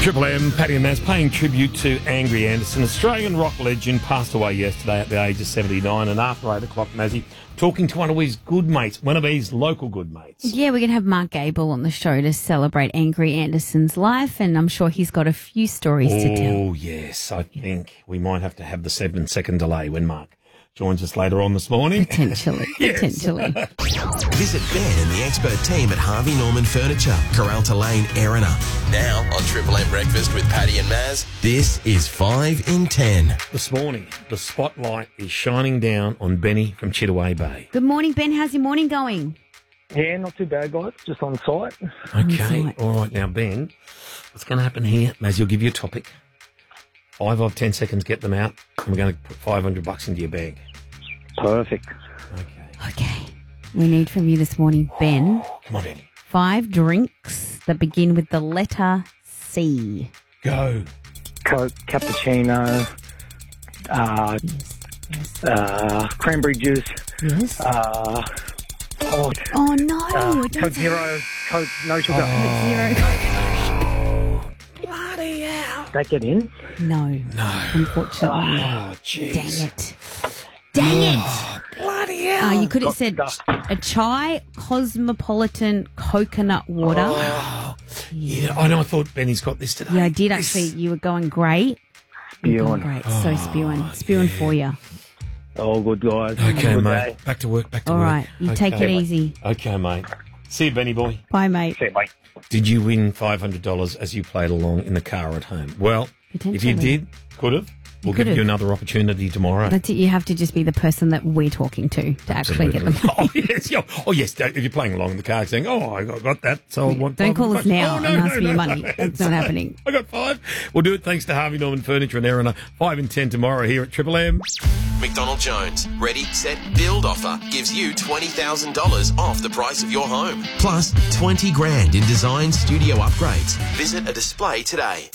Triple M, Paddy and Maz paying tribute to Angry Anderson, Australian rock legend, passed away yesterday at the age of 79. And after 8 o'clock, Mazzy, talking to one of his good mates, one of his local good mates. Yeah, we're going to have Mark Gable on the show to celebrate Angry Anderson's life, and I'm sure he's got a few stories to tell. Oh, yes. I think we might have to have the 7-second delay when Mark joins us later on this morning. Potentially. Potentially. Visit Ben and the expert team at Harvey Norman Furniture, Coralta Lane, Erina. Now on Triple M Breakfast with Paddy and Maz, this is 5 in 10. This morning, the spotlight is shining down on Benny from Chittaway Bay. Good morning, Ben. How's your morning going? Yeah, not too bad, guys. Just on site. Okay. All right. Now, Ben, what's going to happen here? Maz, you'll give you a topic. 5 of 10 seconds, get them out, and we're going to put $500 into your bag. Perfect. Okay. We need from you this morning, Ben, Come on, Benny. 5 drinks that begin with the letter C. Go. Coke, cappuccino, cranberry juice, Yes. hot, Oh, no. Coke Zero, Coke no sugar. Bloody hell. That get in? No. No. Unfortunately. Oh, jeez. Dang it. Dang it. Bloody hell. You could have said a chai, cosmopolitan coconut water. Oh, yeah, I know. I thought Benny's got this today. Yeah, I did actually. You were going great. You were going great. So spewing for you. Oh, good, guys. Okay, Good mate. day. Back to work. All right. You take it easy. Okay, mate. See you, Benny boy. Bye, mate. See you, mate. Did you win $500 as you played along in the car at home? Well, if you Potentially. did, could have. We'll give could've. you another opportunity tomorrow. That's it. You have to just be the person that we're talking to actually get them. Oh, yes. Oh, yes. If you're playing along in the car saying, oh, I got that, so I want Don't call us $500. now Oh, no, and ask no, for your no. money. That's not happening. I got 5. We'll do it thanks to Harvey Norman Furniture and Erina. 5 in 10 tomorrow here at Triple M. McDonald Jones, ready, set, build offer gives you $20,000 off the price of your home. Plus 20 grand in design studio upgrades. Visit a display today.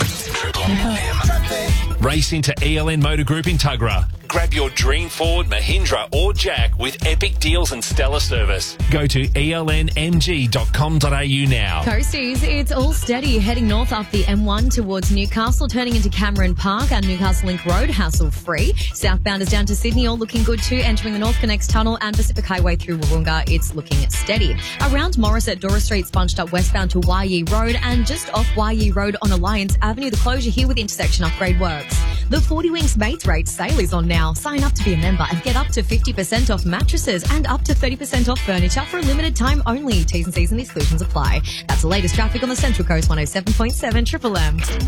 Race into ELN Motor Group in Tuggerah. Grab your dream Ford, Mahindra or Jack with epic deals and stellar service. Go to elnmg.com.au now. Coasties, it's all steady heading north up the M1 towards Newcastle, turning into Cameron Park and Newcastle Link Road, hassle-free. Southbound is down to Sydney, all looking good too. Entering the North Connects Tunnel and Pacific Highway through Wahroonga, it's looking steady. Around Morris at Dora Street, bunched up westbound to Waiyee Road, and just off Waiyee Road on Alliance Avenue, the closure here with intersection upgrade works. The 40 Winks Mates Rate sale is on now. Sign up to be a member and get up to 50% off mattresses and up to 30% off furniture for a limited time only. T's and C's and exclusions apply. That's the latest traffic on the Central Coast 107.7 Triple M.